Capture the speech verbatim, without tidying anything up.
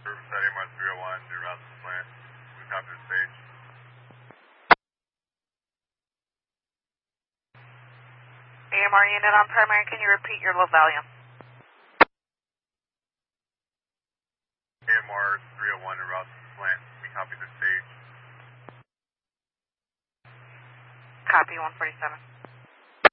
Riverside A M R three oh one, near Rouse's plant. We copy the stage. A M R unit on primary, can you repeat your low volume? A M R three oh one, near Rouse's plant. We copy the stage. Copy one forty-seven.